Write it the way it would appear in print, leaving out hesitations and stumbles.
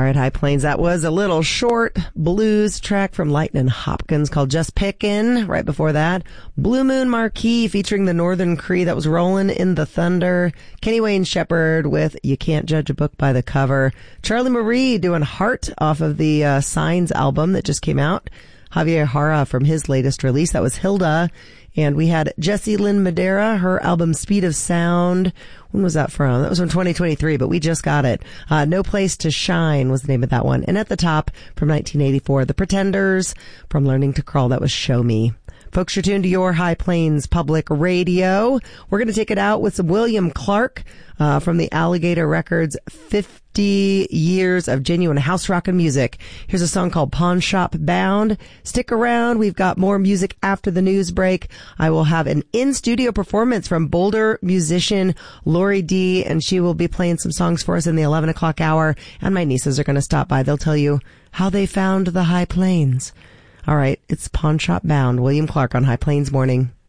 All right, High Plains. That was a little short blues track from Lightnin' Hopkins called Just Pickin'. Right before that, Blue Moon Marquee featuring the Northern Cree. That was Rollin' in the Thunder. Kenny Wayne Shepherd with You Can't Judge a Book by the Cover. Charlie Marie doing Heart off of the Signs album that just came out. Javier Jara from his latest release. That was Hilda. And we had Jessie Lynn Madera, her album Speed of Sound. When was that from? That was from 2023, but we just got it. No Place to Shine was the name of that one. And at the top, from 1984, The Pretenders, from Learning to Crawl. That was Show Me. Folks, you're tuned to your High Plains Public Radio. We're going to take it out with some William Clark from the Alligator Records 50 years of genuine house rockin' music. Here's a song called Pawn Shop Bound. Stick around. We've got more music after the news break. I will have an in-studio performance from Boulder musician Lori D, and she will be playing some songs for us in the 11 o'clock hour. And my nieces are going to stop by. They'll tell you how they found the High Plains. All right, it's Pawn Shop Bound. William Clark on High Plains Morning.